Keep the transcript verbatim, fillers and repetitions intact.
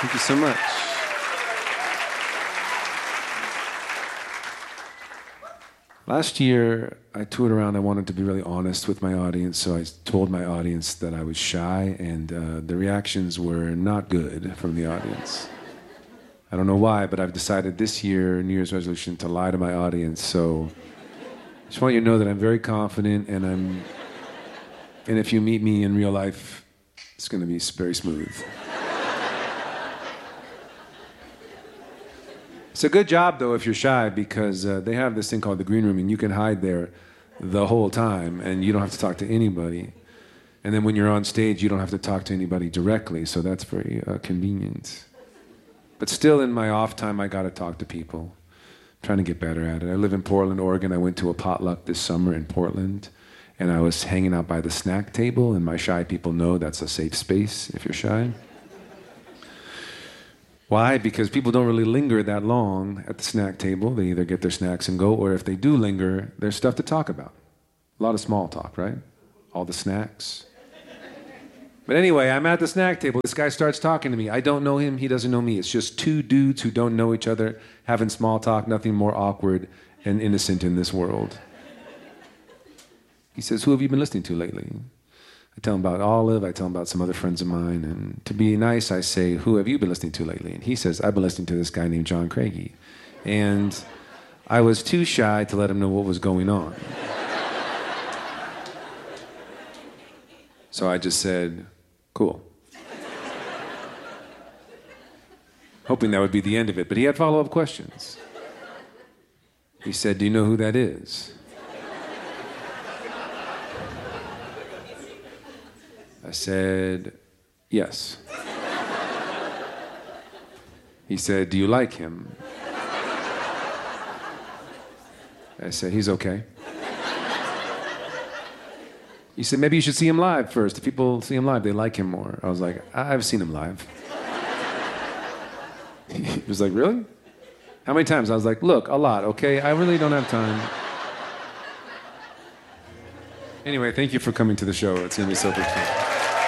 Thank you so much. Last year, I toured around. I wanted to be really honest with my audience, so I told my audience that I was shy, and uh, the reactions were not good from the audience. I don't know why, but I've decided this year, New Year's resolution, to lie to my audience. So I just want you to know that I'm very confident, and I'm, and if you meet me in real life, it's going to be very smooth. It's a good job, though, if you're shy, because uh, they have this thing called the green room, and you can hide there the whole time, and you don't have to talk to anybody. And then when you're on stage, you don't have to talk to anybody directly, so that's very uh, convenient. But still, in my off time, I got to talk to people. I'm trying to get better at it. I live in Portland, Oregon. I went to a potluck this summer in Portland, and I was hanging out by the snack table, and my shy people know that's a safe space if you're shy. Why? Because people don't really linger that long at the snack table. They either get their snacks and go, or if they do linger, there's stuff to talk about. A lot of small talk, right? All the snacks. But anyway, I'm at the snack table. This guy starts talking to me. I don't know him. He doesn't know me. It's just two dudes who don't know each other, having small talk, nothing more awkward and innocent in this world. He says, "Who have you been listening to lately?" I tell him about Olive, I tell him about some other friends of mine, and to be nice, I say, "Who have you been listening to lately?" And he says, "I've been listening to this guy named John Craigie." And I was too shy to let him know what was going on. So I just said, "Cool." Hoping that would be the end of it, but he had follow-up questions. He said, "Do you know who that is?" I said, "Yes." He said, "Do you like him?" I said, "He's okay." He said, "Maybe you should see him live first. If people see him live, they like him more." I was like, "I've seen him live." He was like, "Really? How many times?" I was like, "Look, a lot, okay? I really don't have time." Anyway, thank you for coming to the show. It's going to be so much fun.